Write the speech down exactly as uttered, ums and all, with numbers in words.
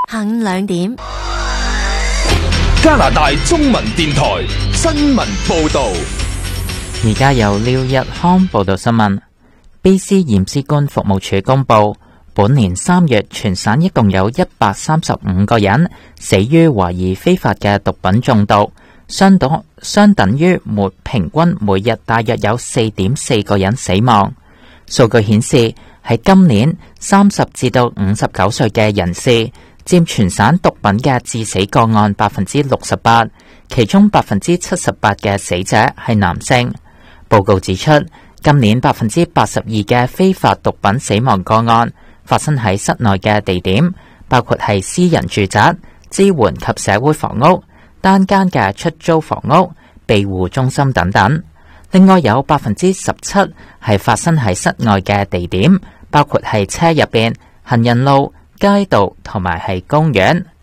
下午兩點， 加拿大中文電台新聞報道。 而家由廖日康報道新聞。卑詩驗屍官服務處公布，本年三月全省一共有一百三十五個人死於懷疑非法嘅毒品中毒，相等相等於每平均每日大約有四點四個人死亡。數據顯示，喺今年三十至到五十九歲嘅人士佔全省毒品嘅致死個案百分之六十八，其中百分之七十八嘅死者係男性。報告指出，今年百分之八十二嘅非法毒品死亡個案發生喺室內嘅地點，包括係私人住宅、支援及社會房屋、單間嘅出租房屋、庇護中心等等。另外有百分之十七係發生喺室外嘅地點，包括係車入邊、行人路、街道同埋係公園。